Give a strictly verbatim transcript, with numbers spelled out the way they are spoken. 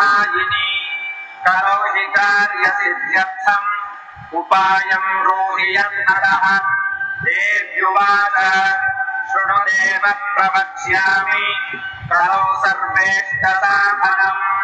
प्रदायिनी करो हि कार्यसिद्ध्यर्थम् उपायं ब्रूहि यन्नतः देव्युवाच शृणुदेव प्रवक्ष्यामि करो सर्वेष्टसाधनम्